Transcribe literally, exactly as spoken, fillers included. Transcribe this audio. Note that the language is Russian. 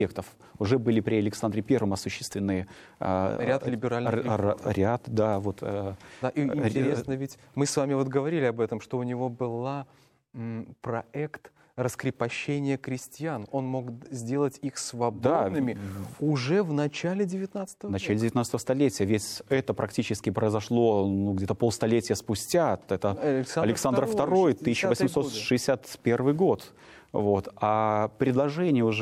Уже были при Александре Первом осуществлены ряд либеральных реформ. Ряд, да, вот. Да, и интересно, ведь мы с вами вот говорили об этом, что у него был проект раскрепощения крестьян. Он мог сделать их свободными, да, уже в начале девятнадцатого века. В начале девятнадцатого столетия. Ведь это практически произошло ну, где-то полстолетия спустя. Это Александр, Александр Второй, тысяча восемьсот шестьдесят первый год. Вот. А предложение уже